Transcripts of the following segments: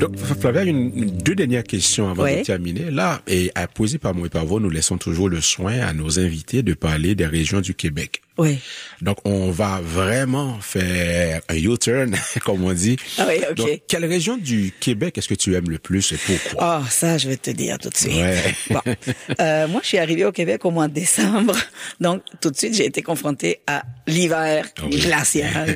Donc, Flavia, deux dernières questions avant de terminer. Là, et à poser par moi et par vous, nous laissons toujours le soin à nos invités de parler des régions du Québec. Oui. Donc, on va vraiment faire un U-turn, comme on dit. Ah oui, OK. Donc, quelle région du Québec est-ce que tu aimes le plus et pourquoi? Ah, ça, je vais te dire tout de suite. Ouais. Bon. Moi, je suis arrivée au Québec au mois de décembre. Donc, tout de suite, j'ai été confrontée à l'hiver glacial.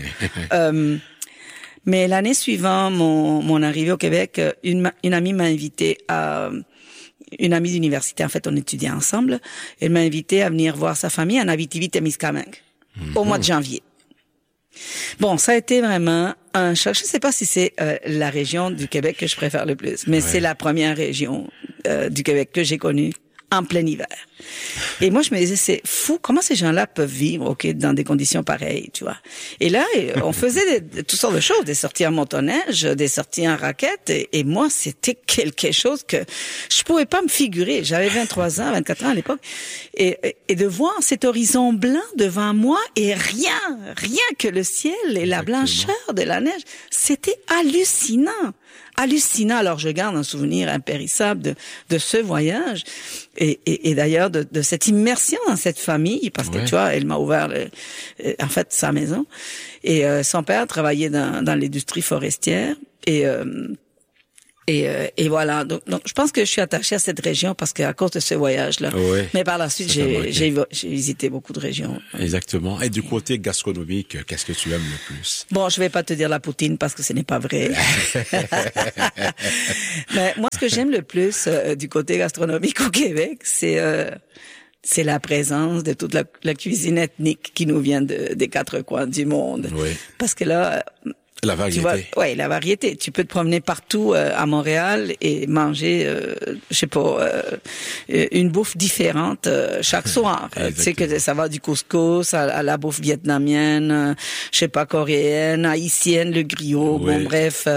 Mais l'année suivante, mon arrivée au Québec, une amie m'a invitée à... Une amie d'université, en fait, on étudiait ensemble. Elle m'a invité à venir voir sa famille en Abitibi-Témiscamingue au mois de janvier. Bon, ça a été vraiment un choc. Je ne sais pas si c'est la région du Québec que je préfère le plus, mais c'est la première région du Québec que j'ai connue en plein hiver. Et moi, je me disais, c'est fou, comment ces gens-là peuvent vivre, OK, dans des conditions pareilles, tu vois. Et là, on faisait toutes sortes de choses, des sorties en motoneige, des sorties en raquette, et moi, c'était quelque chose que je pouvais pas me figurer. J'avais 23 ans, 24 ans à l'époque, et de voir cet horizon blanc devant moi, et rien que le ciel et la blancheur de la neige, c'était hallucinant. Alors je garde un souvenir impérissable de ce voyage et d'ailleurs de cette immersion dans cette famille parce que tu vois, elle m'a ouvert en fait sa maison et son père travaillait dans l'industrie forestière et voilà. Donc, je pense que je suis attachée à cette région parce qu'à cause de ce voyage-là. Oui, mais par la suite, j'ai visité beaucoup de régions. Exactement. Et du côté gastronomique, qu'est-ce que tu aimes le plus? Bon, je vais pas te dire la poutine parce que ce n'est pas vrai. Mais moi, ce que j'aime le plus du côté gastronomique au Québec, c'est la présence de toute la cuisine ethnique qui nous vient des quatre coins du monde. Oui. Parce que là, la variété. La variété. Tu peux te promener partout à Montréal et manger, je sais pas, une bouffe différente chaque soir. Tu sais que ça va du couscous à la bouffe vietnamienne, je sais pas, coréenne, haïtienne, le griot, bon bref,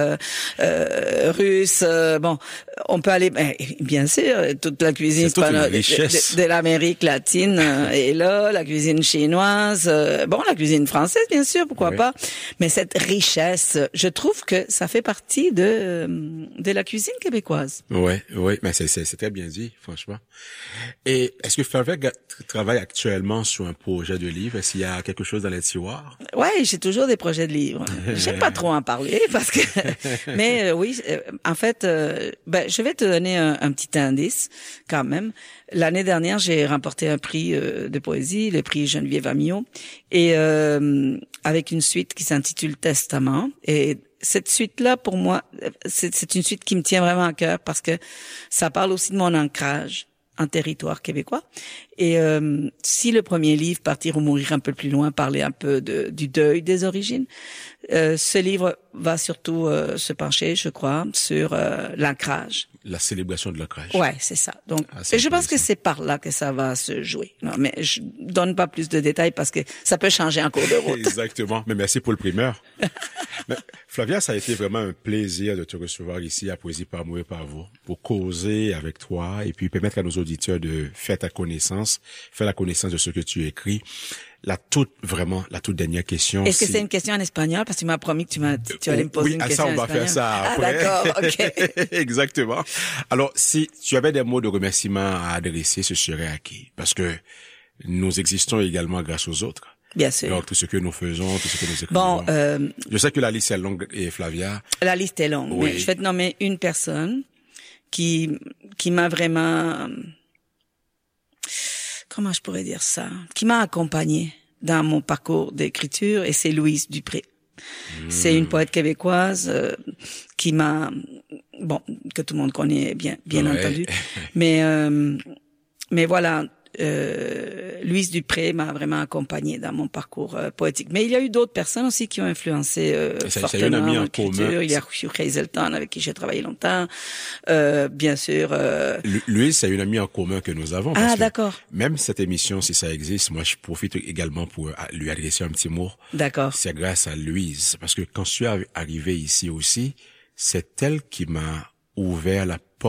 russe. Bon, on peut aller, bien sûr, toute la cuisine de l'Amérique latine est là, la cuisine chinoise, la cuisine française bien sûr, pourquoi pas, mais cette richesse, je trouve que ça fait partie de la cuisine québécoise. Oui, mais c'est très bien dit, franchement. Et est-ce que Flavia travaille actuellement sur un projet de livre? Est-ce qu'il y a quelque chose dans les tiroirs? Ouais, j'ai toujours des projets de livres. J'aime pas trop en parler parce que, mais oui, en fait, je vais te donner un petit indice quand même. L'année dernière, j'ai remporté un prix de poésie, le prix Geneviève Amiot, et avec une suite qui s'intitule Testament. Et cette suite-là, pour moi, c'est une suite qui me tient vraiment à cœur parce que ça parle aussi de mon ancrage en territoire québécois. Et si le premier livre, Partir ou mourir un peu plus loin, parlait un peu du deuil des origines, ce livre va surtout se pencher, je crois, sur l'ancrage. La célébration de l'ancrage. Ouais, c'est ça. Donc, et je pense que c'est par là que ça va se jouer. Non, mais je donne pas plus de détails parce que ça peut changer en cours de route. Exactement. Mais merci pour le primeur. Mais, Flavia, ça a été vraiment un plaisir de te recevoir ici à Poésie par moi et par vous pour causer avec toi et puis permettre à nos auditeurs de faire ta connaissance, faire la connaissance de ce que tu écris. La toute dernière question. Est-ce que c'est une question en espagnol? Parce que tu m'as promis que tu allais me poser une question en espagnol. Oui, ça, on va faire ça après. Ah, d'accord, OK. Exactement. Alors, si tu avais des mots de remerciement à adresser, ce serait à qui? Parce que nous existons également grâce aux autres. Bien sûr. Donc, tout ce que nous faisons, tout ce que nous écrivons. Bon, je sais que la liste est longue, et Flavia. La liste est longue. Oui. Mais je vais te nommer une personne qui m'a vraiment, comment je pourrais dire ça, qui m'a accompagnée dans mon parcours d'écriture, et c'est Louise Dupré. C'est une poète québécoise qui m'a, que tout le monde connaît bien entendu, mais voilà. Louise Dupré m'a vraiment accompagnée dans mon parcours poétique. Mais il y a eu d'autres personnes aussi qui ont influencé fortement une amie en l'écriture. commun. Il y a Hugh Hazelton avec qui j'ai travaillé longtemps. Bien sûr. Louise, c'est une amie en commun que nous avons. Ah, d'accord. Même cette émission, si ça existe, moi, je profite également pour lui adresser un petit mot. D'accord. C'est grâce à Louise. Parce que quand je suis arrivé ici aussi, c'est elle qui m'a ouvert la porte